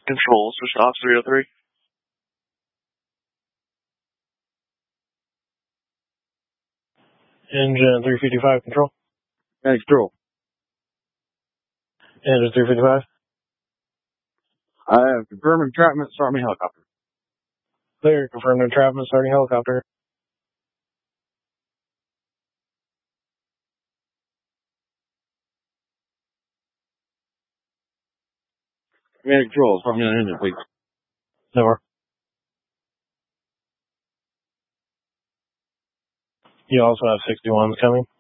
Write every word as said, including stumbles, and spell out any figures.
Control, switch to Ops three oh three. Engine three fifty-five, control. Medic control. Engine three fifty-five. I have confirmed entrapment, start me helicopter. Clear, confirmed entrapment, starting helicopter. Medic control, start me on engine, please. Over. You also have sixty-ones coming.